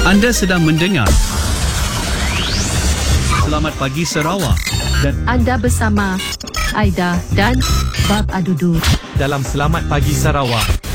Anda sedang mendengar Selamat Pagi Sarawak dan Anda bersama Aida dan Bab Adudu dalam Selamat Pagi Sarawak.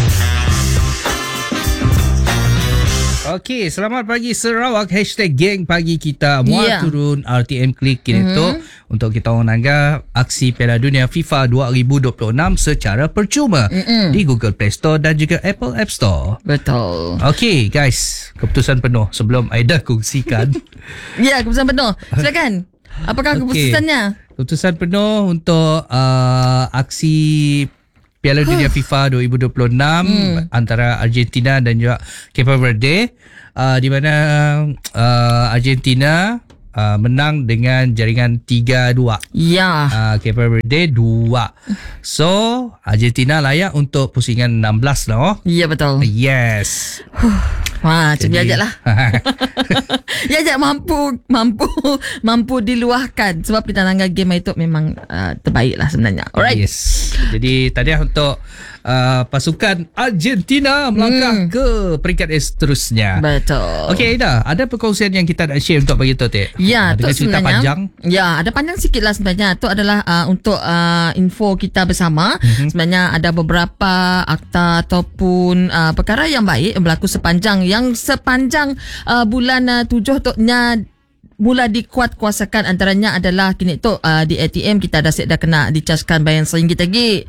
Okey, selamat pagi Sarawak. #geng pagi kita. Muat turun RTM Klik kini tu untuk kita orang nangga aksi Piala Dunia FIFA 2026 secara percuma di Google Play Store dan juga Apple App Store. Betul. Okey guys, keputusan penuh sebelum Aida kongsikan. Ya, keputusan penuh. Silakan. Apakah keputusannya? Keputusan penuh untuk aksi Piala Dunia FIFA 2026 antara Argentina dan juga Cape Verde, di mana Argentina menang dengan jaringan 3-2. Ya. Cape Verde 2. So Argentina layak untuk pusingan 16 lah. Ya, betul. Yes. Wah, macam biasa lah. Ya, mampu diluahkan sebab pertandingan game itu memang terbaik lah sebenarnya. Alright. Yes. Jadi tadi untuk pasukan Argentina melangkah ke peringkat seterusnya. Betul. Okey Aida, ada perkongsian yang kita nak share untuk bagi tahu tak? Ya, dengan cerita panjang. Ya, ada panjang sikit lah sebenarnya. Itu adalah untuk info kita bersama. Sebenarnya ada beberapa akta ataupun perkara yang baik berlaku sepanjang bulan 7 tu mula dikuatkuasakan. Antaranya adalah kini tu di ATM kita dah kena dicaskan bayan RM1 lagi.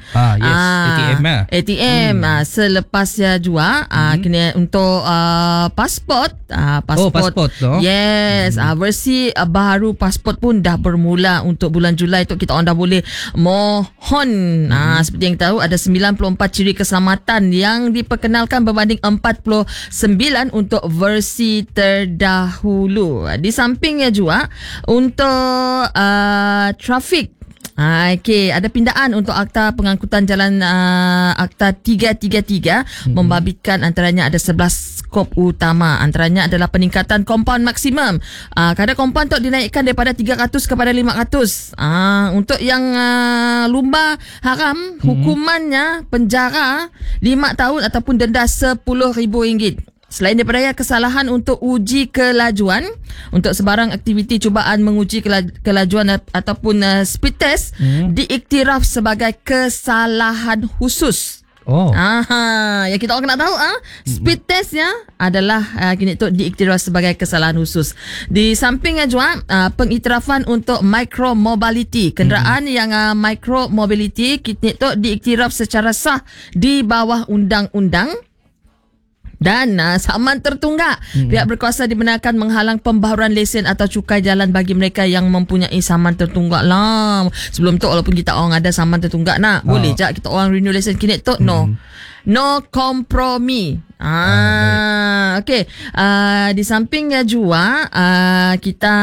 ATM selepas jua kini untuk pasport no? Yes. Versi baru pasport pun dah bermula untuk bulan Julai tu. Kita orang dah boleh mohon. Seperti yang tahu ada 94 ciri keselamatan yang diperkenalkan berbanding 49 untuk versi terdahulu. Di samping juga untuk trafik. Okey, ada pindaan untuk akta pengangkutan jalan akta 333 membabitkan antaranya ada 11 skop utama. Antaranya adalah peningkatan kompaun maksimum. Kadar kompaun tu dinaikkan daripada 300 kepada 500. Untuk yang lumba haram, hukumannya penjara 5 tahun ataupun denda RM10,000. Selain daripada kesalahan untuk uji kelajuan, untuk sebarang aktiviti cubaan menguji kelajuan ataupun speed test diiktiraf sebagai kesalahan khusus. Yang kita orang kena tahu speed testnya adalah kini tu diiktiraf sebagai kesalahan khusus. Di sampingnya juga pengiktirafan untuk micro mobility. Kenderaan yang micro mobility kini tu diiktiraf secara sah di bawah undang-undang. Dan saman tertunggak, pihak berkuasa dibenarkan menghalang pembaharuan lesen atau cukai jalan bagi mereka yang mempunyai saman tertunggak lah. Sebelum tu walaupun kita orang ada saman tertunggak boleh je kita orang renew lesen kini tu no kompromi. Okey. Di sampingnya juga kita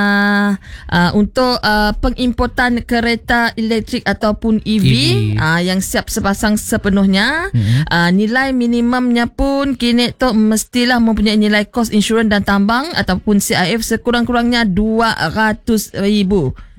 untuk pengimportan kereta elektrik ataupun EV. Yang siap sepasang sepenuhnya. Nilai minimumnya pun kini tu mestilah mempunyai nilai kos insurans dan tambang ataupun CIF sekurang-kurangnya RM200,000.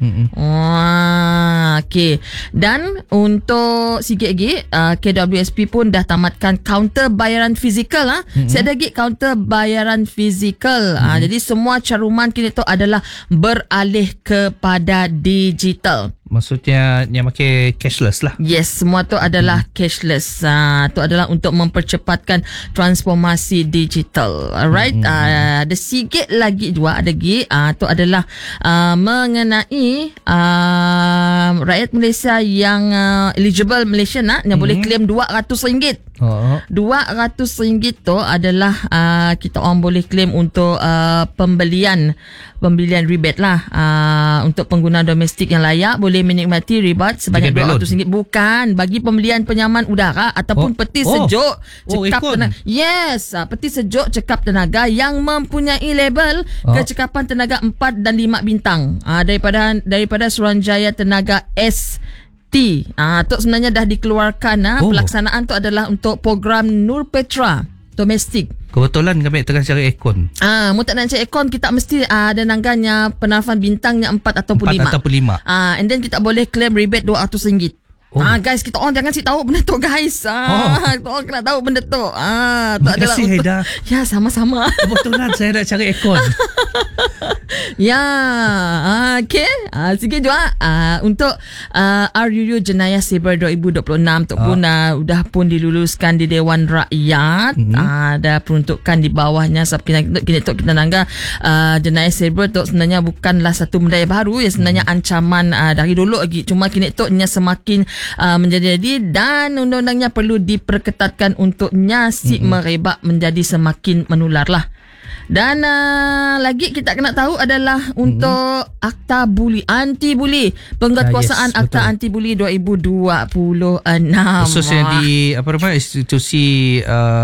Okey. Dan untuk sikit lagi KWSP pun dah tamatkan kaunter bayaran fizikal. Saya ada lagi kaunter bayaran fizikal. Jadi semua caruman kini tu adalah beralih kepada digital. Maksudnya yang pakai cashless lah. Yes, semua tu adalah cashless. Tu adalah untuk mempercepatkan transformasi digital. Alright. Ada sikit lagi juga ada lagi. Tu adalah mengenai rakyat Malaysia yang eligible Malaysian yang boleh claim RM200. RM200 tu adalah kita orang boleh claim untuk pembelian rebate lah. Untuk pengguna domestik yang layak boleh menikmati rebate sebanyak RM200. Bukan, bagi pembelian penyaman udara ataupun peti sejuk cekap tenaga. Yes, peti sejuk cekap tenaga yang mempunyai label kecekapan tenaga 4 dan 5 bintang daripada Suruhanjaya Tenaga ST. Tu sebenarnya dah dikeluarkan. Pelaksanaan tu adalah untuk program Nur Petra domestik. Kebetulan kami tengah cari aircon. Mu tak nak cari aircon, kita mesti ada nangganya penarafan bintangnya 4 ataupun 5. 4 ataupun 5. And then kita boleh claim rebate RM200. Guys, kita orang jangan si tahu benda tu guys. Kita orang kena tahu benda tu. Terima kasih Haida. Ya, sama-sama. Kebetulan saya nak cari aircon. Ya, okay. Sikit juga untuk RUU Jenayah Siber 2026 tu pun dah pun diluluskan di Dewan Rakyat. Ada peruntukan di bawahnya sebab kita nanggah jenayah siber tu sebenarnya bukanlah satu benda yang baru ya, sebenarnya ancaman dari dulu lagi, cuma kini tu semakin menjadi dan undang-undangnya perlu diperketatkan untuknya merebak menjadi semakin menular lah. Dan lagi kita kena tahu adalah untuk Akta Buli, Anti Buli, Penguatkuasaan Akta Anti Buli 2026. Khususnya di institusi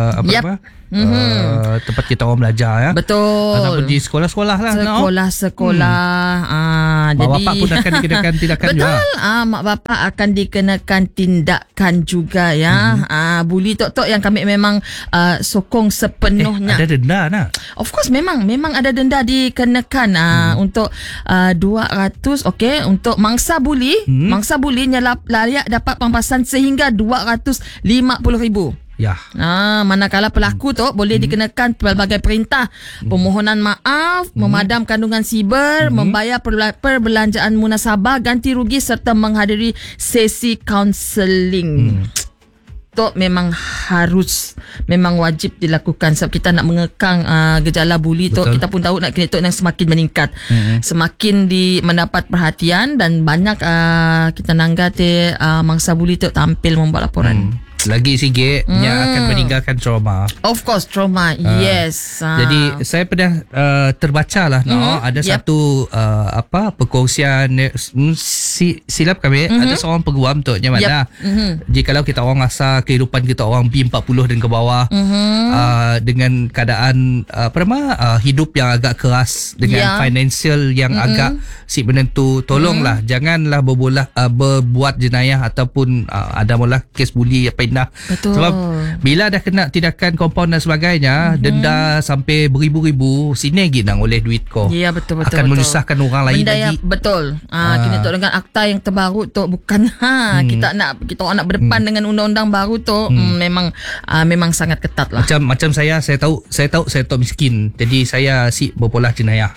tempat kita orang belajar ya. Betul. Ataupun di sekolah-sekolah lah. Sekolah-sekolah. Mak Jadi bapak pun akan dikenakan tindakan juga. Betul. Mak bapak akan dikenakan tindakan juga ya. Buli tok-tok yang kami memang sokong sepenuhnya. Ada denda nak? Of course memang ada denda dikenakan untuk 200 untuk mangsa buli. Mangsa buli layak dapat pampasan sehingga 250,000. Ya. Manakala pelaku tu boleh dikenakan pelbagai perintah, permohonan maaf, memadam kandungan siber, membayar perbelanjaan munasabah, ganti rugi serta menghadiri sesi kaunseling. Tu memang wajib dilakukan sebab kita nak mengekang gejala buli tu. Kita pun tahu nak kini tu yang semakin meningkat, semakin mendapat perhatian dan banyak kita nanggah mangsa buli tu tampil membuat laporan. Lagi sikit yang akan meninggalkan trauma. Of course trauma. Yes. Jadi saya pernah terbaca lah ada satu perkongsian silap kami ada seorang peguam tu yang mana jikalau kita orang rasa kehidupan kita orang B40 dan ke bawah dengan keadaan hidup yang agak keras dengan financial yang agak si menentu, tolonglah janganlah berbuat jenayah ataupun ada mula kes buli apa indah. Betul. Sebab bila dah kena tindakan kompaun dan sebagainya, denda sampai beribu-ribu, sini lagi nak oleh duit kau. Ya, betul. Akan menyusahkan orang lain benda lagi. Betul. Kini tu dengan akta yang terbaru tu bukan kita orang nak berdepan dengan undang-undang baru tu memang sangat ketat lah. Macam saya tahu saya miskin. Jadi saya berpolah jenayah.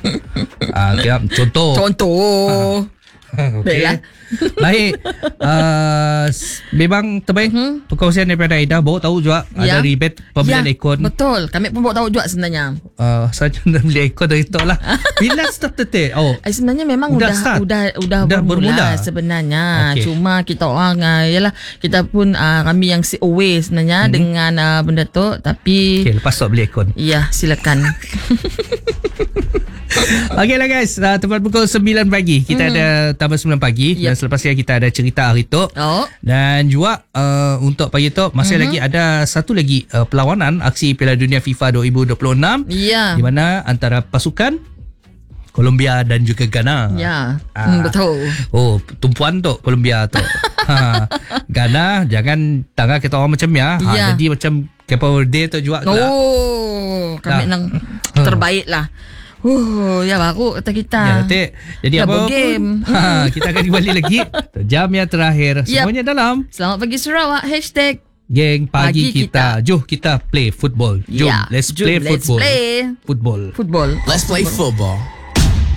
Contoh. Okay. Baik. Memang terbaik perkongsian daripada Aida. Bawa tahu juga ada rebate pembelian aircon. Betul. Kami pun bawa tahu juga sebenarnya. Saja nak beli aircon dari tu lah. Bila start tetek? Sebenarnya memang udah bermula sebenarnya. Okay. Cuma kita orang kita pun kami yang away sebenarnya dengan benda tu, tapi lepas tu beli aircon. Ya, silakan. Okey lah guys, tepat pukul 9 pagi kita ada tambah 9 pagi dan selepas ni kita ada cerita hari tu. Dan juga untuk pagi tu masih lagi ada satu lagi perlawanan aksi Piala Dunia FIFA 2026 di mana antara pasukan Colombia dan juga Ghana. Ya, betul. Tumpuan tu Colombia tu. Ghana jangan tangga kita orang macam jadi macam Cape Verde tu juga. Kami nang terbaik lah. Ya baru kata kita. Jadi apa game. Kita akan kembali lagi jam yang terakhir. Semuanya dalam Selamat Pagi Sarawak #Geng Pagi kita. Jom kita play football. Jom let's play football. Let's play football. Let's play football.